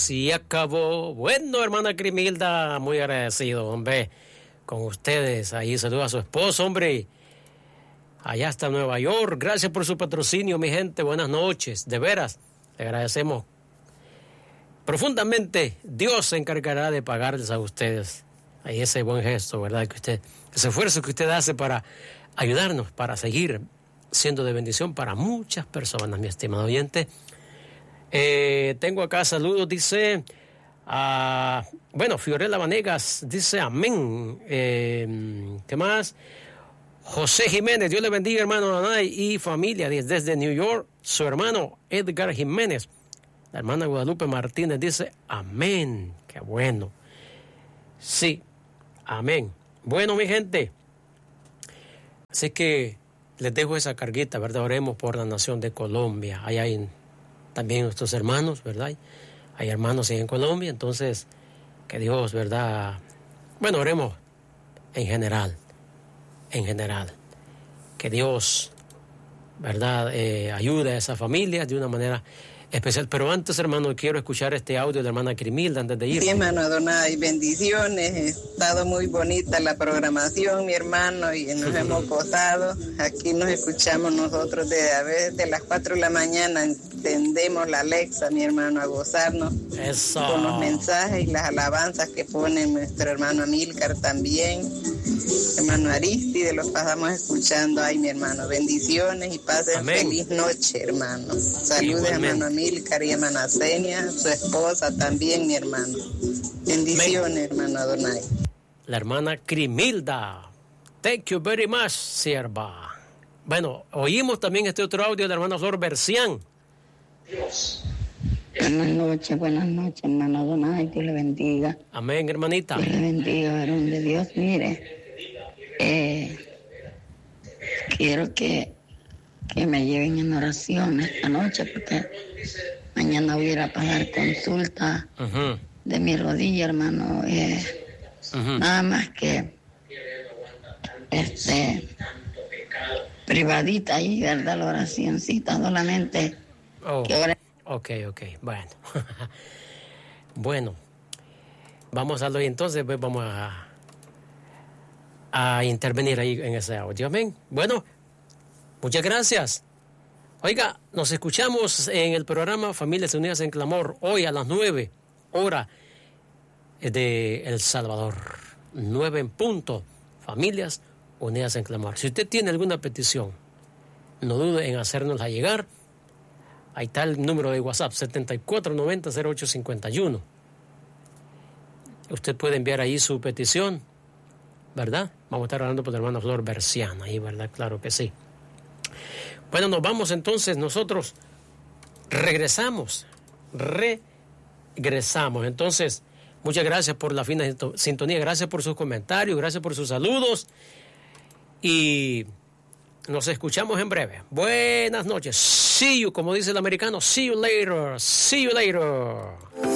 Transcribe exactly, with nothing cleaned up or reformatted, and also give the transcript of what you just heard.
Sí, acabó. Bueno, hermana Crimilda, muy agradecido, hombre, con ustedes. Ahí saluda a su esposo, hombre. Allá hasta Nueva York. Gracias por su patrocinio, mi gente. Buenas noches. De veras, le agradecemos profundamente. Dios se encargará de pagarles a ustedes. Ahí ese buen gesto, ¿verdad? Que usted, ese esfuerzo que usted hace para ayudarnos, para seguir siendo de bendición para muchas personas, mi estimado oyente. Eh, tengo acá saludos, dice, uh, bueno, Fiorella Vanegas dice amén. Eh, ¿Qué más? José Jiménez, Dios le bendiga, hermano Anay y familia desde New York. Su hermano Edgar Jiménez, la hermana Guadalupe Martínez dice amén. Qué bueno. Sí, amén. Bueno, mi gente, así que les dejo esa carguita, ¿verdad? Oremos por la nación de Colombia. Ahí hay también nuestros hermanos, ¿verdad? Hay hermanos en Colombia, entonces, que Dios, ¿verdad? Bueno, oremos en general, en general. Que Dios, ¿verdad? Eh, ayude a esas familias de una manera especial. Pero antes, hermano, quiero escuchar este audio de la hermana Crimilda antes de ir. Sí, hermano Adonai, bendiciones. Ha estado muy bonita la programación, mi hermano, y nos hemos gozado. Aquí nos escuchamos nosotros de a veces de las cuatro de la mañana. Tendemos la Alexa, mi hermano, a gozarnos. Eso. Con los mensajes y las alabanzas que pone nuestro hermano Amílcar también. Hermano Aristide, los pasamos escuchando. Ay, mi hermano, bendiciones y pasen Amén. Feliz noche, hermano. Saludos, hermano Amílcar y hermana Senia, su esposa también, mi hermano. Bendiciones, Amén. Hermano Adonai. La hermana Crimilda. Thank you very much, sierva. Bueno, oímos también este otro audio de la hermana Flor Bercián. Dios. Buenas noches, buenas noches, hermano Adonai, Dios le bendiga. Amén, hermanita. Dios le bendiga, varón de Dios. Mire, eh, quiero que, que me lleven en oración esta noche, porque mañana voy a ir a pagar consulta uh-huh. de mi rodilla, hermano. Eh, uh-huh. Nada más que este privadita ahí, ¿verdad? La oracióncita, solamente oh. que ore. Ok, ok, bueno. Bueno, vamos a lo y entonces pues vamos a, a intervenir ahí en ese audio. Amén. Bueno, muchas gracias. Oiga, nos escuchamos en el programa Familias Unidas en Clamor, hoy a las nueve, hora de El Salvador. Nueve en punto, Familias Unidas en Clamor. Si usted tiene alguna petición, no dude en hacérnosla llegar. Ahí está el número de WhatsApp, setenta y cuatro noventa cero ocho cincuenta y uno. Usted puede enviar ahí su petición, ¿verdad? Vamos a estar hablando por la hermana Flor Berciana, ahí, ¿verdad? Claro que sí. Bueno, nos vamos entonces, nosotros regresamos, regresamos. Entonces, muchas gracias por la fina sintonía, gracias por sus comentarios, gracias por sus saludos y nos escuchamos en breve. Buenas noches. See you, como dice el americano, see you later, see you later.